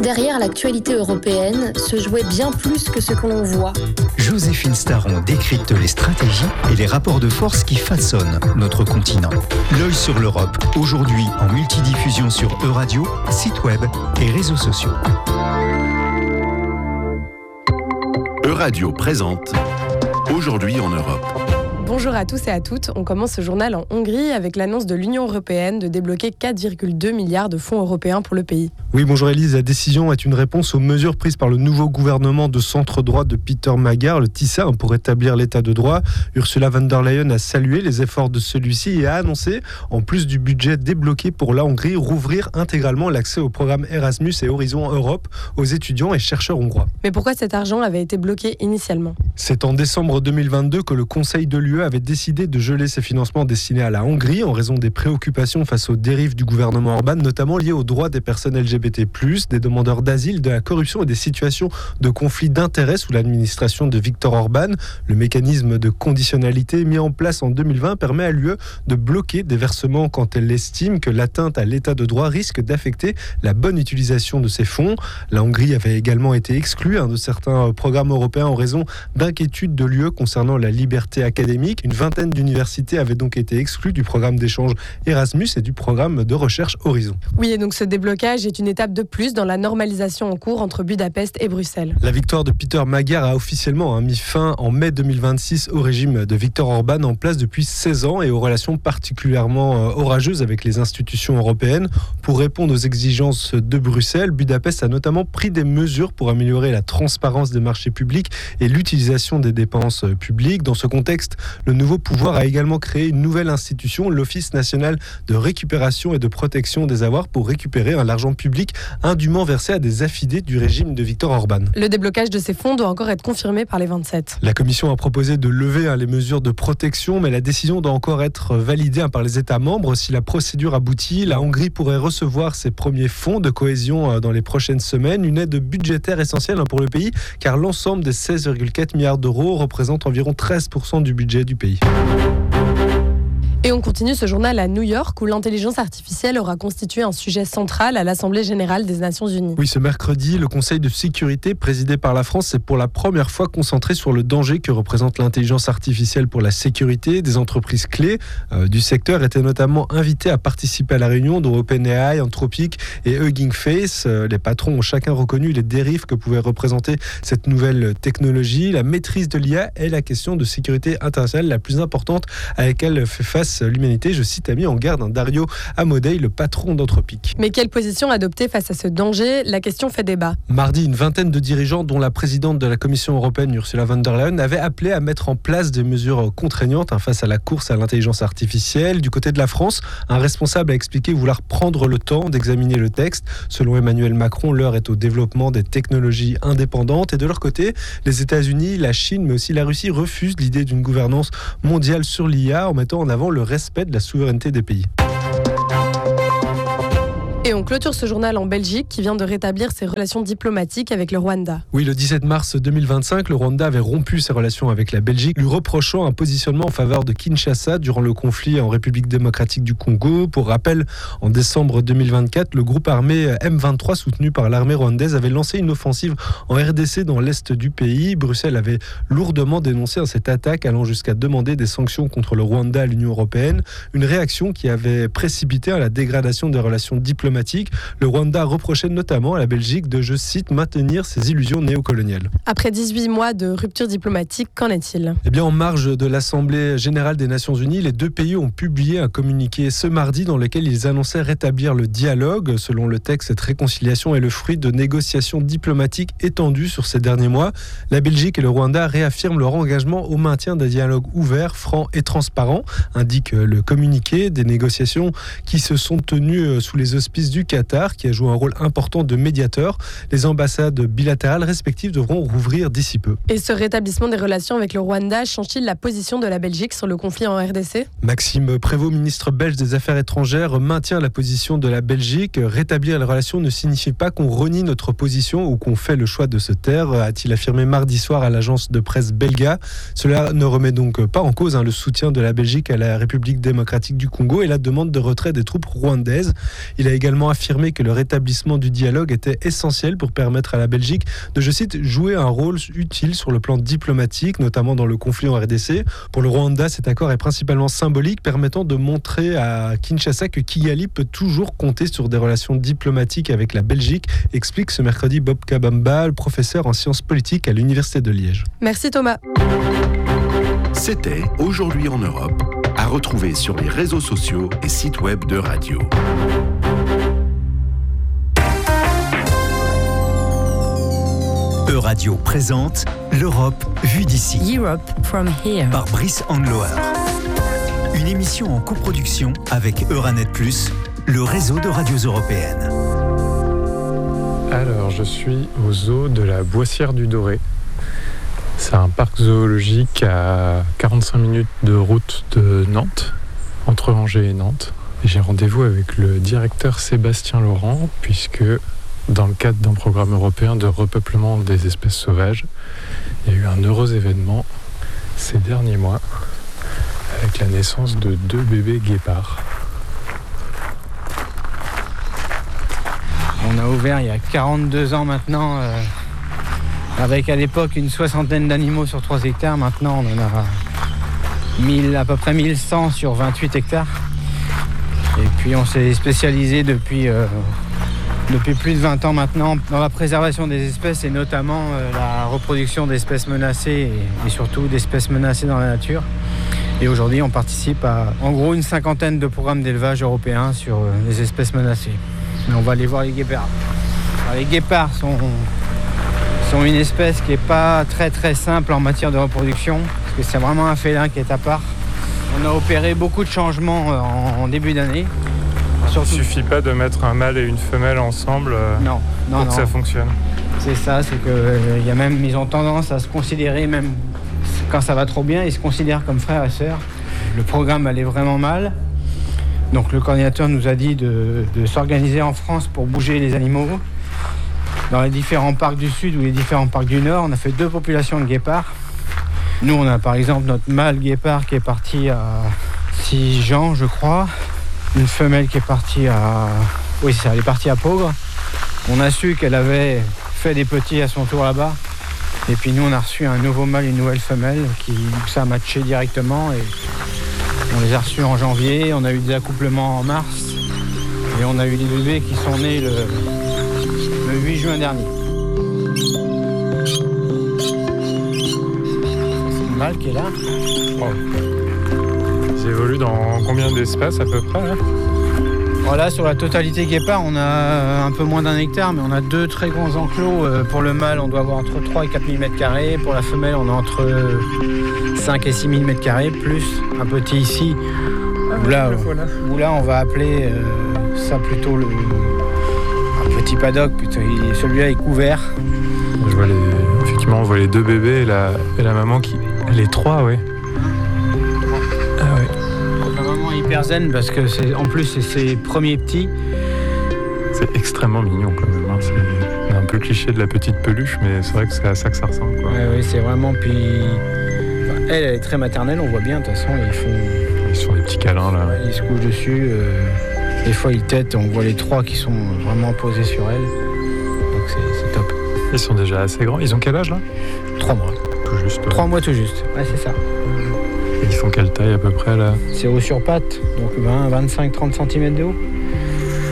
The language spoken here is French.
derrière l'actualité européenne se jouait bien plus que ce que l'on voit. Joséphine Staron décrypte les stratégies et les rapports de force qui façonnent notre continent. L'œil sur l'Europe, aujourd'hui en multidiffusion sur Euradio, site web et réseaux sociaux. Euradio présente Aujourd'hui en Europe. Bonjour à tous et à toutes. On commence ce journal en Hongrie avec l'annonce de l'Union européenne de débloquer 4,2 milliards de fonds européens pour le pays. Oui, bonjour Élise. La décision est une réponse aux mesures prises par le nouveau gouvernement de centre-droit de Peter Magyar, le TISA, pour rétablir l'état de droit. Ursula von der Leyen a salué les efforts de celui-ci et a annoncé, en plus du budget débloqué pour la Hongrie, rouvrir intégralement l'accès au programme Erasmus et Horizon Europe aux étudiants et chercheurs hongrois. Mais pourquoi cet argent avait été bloqué initialement ? C'est en décembre 2022 que le Conseil de l'UE avait décidé de geler ses financements destinés à la Hongrie en raison des préoccupations face aux dérives du gouvernement Orban, notamment liées aux droits des personnes LGBT+, des demandeurs d'asile, de la corruption et des situations de conflit d'intérêts sous l'administration de Viktor Orban. Le mécanisme de conditionnalité mis en place en 2020 permet à l'UE de bloquer des versements quand elle estime que l'atteinte à l'état de droit risque d'affecter la bonne utilisation de ces fonds. La Hongrie avait également été exclue de certains programmes européens en raison d'inquiétudes de l'UE concernant la liberté académique. Une vingtaine d'universités avaient donc été exclues du programme d'échange Erasmus et du programme de recherche Horizon. Oui, et donc ce déblocage est une étape de plus dans la normalisation en cours entre Budapest et Bruxelles. La victoire de Peter Magyar a officiellement mis fin en mai 2026 au régime de Viktor Orban en place depuis 16 ans et aux relations particulièrement orageuses avec les institutions européennes. Pour répondre aux exigences de Bruxelles, Budapest a notamment pris des mesures pour améliorer la transparence des marchés publics et l'utilisation des dépenses publiques. Dans ce contexte, le nouveau pouvoir a également créé une nouvelle institution, l'Office national de récupération et de protection des avoirs, pour récupérer l'argent public indûment versé à des affidés du régime de Viktor Orban. Le déblocage de ces fonds doit encore être confirmé par les 27. La Commission a proposé de lever les mesures de protection, mais la décision doit encore être validée par les États membres. Si la procédure aboutit, la Hongrie pourrait recevoir ses premiers fonds de cohésion dans les prochaines semaines, une aide budgétaire essentielle pour le pays, car l'ensemble des 16,4 milliards d'euros représente environ 13% du budget du pays. Et on continue ce journal à New York où l'intelligence artificielle aura constitué un sujet central à l'Assemblée générale des Nations unies. Oui, ce mercredi, le Conseil de sécurité présidé par la France s'est pour la première fois concentré sur le danger que représente l'intelligence artificielle pour la sécurité. Des entreprises clés du secteur étaient notamment invitées à participer à la réunion, dont OpenAI, Anthropic et Hugging Face. Les patrons ont chacun reconnu les dérives que pouvait représenter cette nouvelle technologie. La maîtrise de l'IA est la question de sécurité internationale la plus importante à laquelle fait face l'humanité. Je cite, a mis en garde Dario Amodei, le patron d'Anthropic. Mais quelle position adopter face à ce danger ? La question fait débat. Mardi, une vingtaine de dirigeants, dont la présidente de la Commission européenne, Ursula von der Leyen, avaient appelé à mettre en place des mesures contraignantes face à la course à l'intelligence artificielle. Du côté de la France, un responsable a expliqué vouloir prendre le temps d'examiner le texte. Selon Emmanuel Macron, l'heure est au développement des technologies indépendantes. Et de leur côté, les États-Unis, la Chine, mais aussi la Russie refusent l'idée d'une gouvernance mondiale sur l'IA en mettant en avant le respect de la souveraineté des pays. Et on clôture ce journal en Belgique qui vient de rétablir ses relations diplomatiques avec le Rwanda. Oui, le 17 mars 2025, le Rwanda avait rompu ses relations avec la Belgique, lui reprochant un positionnement en faveur de Kinshasa durant le conflit en République démocratique du Congo. Pour rappel, en décembre 2024, le groupe armé M23 soutenu par l'armée rwandaise avait lancé une offensive en RDC dans l'est du pays. Bruxelles avait lourdement dénoncé cette attaque, allant jusqu'à demander des sanctions contre le Rwanda à l'Union européenne. Une réaction qui avait précipité la dégradation des relations diplomatiques. Le Rwanda reprochait notamment à la Belgique de, je cite, maintenir ses illusions néocoloniales. Après 18 mois de rupture diplomatique, qu'en est-il ? Eh bien, en marge de l'Assemblée générale des Nations unies, les deux pays ont publié un communiqué ce mardi dans lequel ils annonçaient rétablir le dialogue. Selon le texte, cette réconciliation est le fruit de négociations diplomatiques étendues sur ces derniers mois. La Belgique et le Rwanda réaffirment leur engagement au maintien d'un dialogue ouvert, franc et transparent, indique le communiqué. Des négociations qui se sont tenues sous les auspices du Qatar, qui a joué un rôle important de médiateur. Les ambassades bilatérales respectives devront rouvrir d'ici peu. Et ce rétablissement des relations avec le Rwanda change-t-il la position de la Belgique sur le conflit en RDC ? Maxime Prévost, ministre belge des Affaires étrangères, maintient la position de la Belgique. Rétablir les relations ne signifie pas qu'on renie notre position ou qu'on fait le choix de se taire, a-t-il affirmé mardi soir à l'agence de presse Belga. Cela ne remet donc pas en cause le soutien de la Belgique à la République démocratique du Congo et la demande de retrait des troupes rwandaises. Il a également également affirmé que le rétablissement du dialogue était essentiel pour permettre à la Belgique de, je cite, jouer un rôle utile sur le plan diplomatique, notamment dans le conflit en RDC. Pour le Rwanda, cet accord est principalement symbolique, permettant de montrer à Kinshasa que Kigali peut toujours compter sur des relations diplomatiques avec la Belgique, explique ce mercredi Bob Kabamba, professeur en sciences politiques à l'Université de Liège. Merci Thomas. C'était Aujourd'hui en Europe, à retrouver sur les réseaux sociaux et sites web de Radio. Euradio présente l'Europe vue d'ici Europe from here. par Brice Handloer. Une émission en coproduction avec Euranet+, le réseau de radios européennes. Alors, je suis au zoo de la Boissière du Doré. C'est un parc zoologique à 45 minutes de route de Nantes, entre Angers et Nantes. Et j'ai rendez-vous avec le directeur Sébastien Laurent, puisque dans le cadre d'un programme européen de repeuplement des espèces sauvages, il y a eu un heureux événement ces derniers mois, avec la naissance de 2 bébés guépards. On a ouvert il y a 42 ans maintenant, avec à l'époque une 60aine d'animaux sur 3 hectares. Maintenant, on en a à peu près 1100 sur 28 hectares. Et puis, on s'est spécialisé depuis plus de 20 ans maintenant dans la préservation des espèces et notamment la reproduction d'espèces menacées et surtout d'espèces menacées dans la nature. Et aujourd'hui, on participe à en gros une 50aine de programmes d'élevage européens sur les espèces menacées. Et on va aller voir les guépards. Alors, les guépards sont une espèce qui n'est pas très très simple en matière de reproduction, parce que c'est vraiment un félin qui est à part. On a opéré beaucoup de changements en début d'année. Surtout... Il ne suffit pas de mettre un mâle et une femelle ensemble pour que ça fonctionne. C'est ça, c'est qu'ils ont tendance à se considérer, même quand ça va trop bien, ils se considèrent comme frères et sœurs. Le programme allait vraiment mal. Donc le coordinateur nous a dit de s'organiser en France pour bouger les animaux. Dans les différents parcs du Sud ou les différents parcs du Nord, on a fait 2 populations de guépards. Nous, on a par exemple notre mâle guépard qui est parti à Sijan, je crois. Une femelle qui est partie elle est partie à Peaugres. On a su qu'elle avait fait des petits à son tour là-bas. Et puis nous, on a reçu un nouveau mâle et une nouvelle femelle ça a matché directement. Et on les a reçus en janvier, on a eu des accouplements en mars. Et on a eu des bébés qui sont nés le 8 juin dernier. C'est le mâle qui est là. Oh. Ils évoluent dans combien d'espaces à peu près là ? Voilà, sur la totalité guépard, on a un peu moins d'1 hectare, mais on a 2 très grands enclos. Pour le mâle, on doit avoir entre 3 et 4 000 m². Pour la femelle, on a entre 5 et 6 000 m², plus un petit ici, où là on va appeler ça plutôt un petit paddock. Celui-là est couvert. Effectivement, on voit les 2 bébés et la maman qui... Les 3, oui. Hyper zen parce que c'est ses premiers petits. C'est extrêmement mignon quand même. Hein. C'est un peu cliché de la petite peluche, mais c'est vrai que c'est à ça que ça ressemble. Quoi. Oui, c'est vraiment. Puis elle est très maternelle, on voit bien. De toute façon, ils sont des petits câlins là. Ils se couchent dessus. Des fois, ils têtent. On voit les 3 qui sont vraiment posés sur elle. Donc c'est top. Ils sont déjà assez grands. Ils ont quel âge là ? 3 mois. Tout juste. 3 mois tout juste. Ouais, c'est ça. Ils font quelle taille à peu près là ? C'est haut sur pattes, donc 20-25-30 cm de haut.